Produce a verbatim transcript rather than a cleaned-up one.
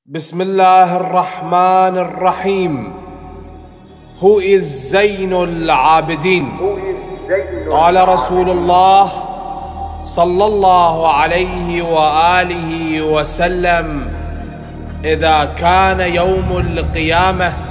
بسم الله الرحمن الرحيم. Who is زين العابدين؟ قال رسول الله صلى الله عليه وآله وسلم: إذا كان يوم القيامة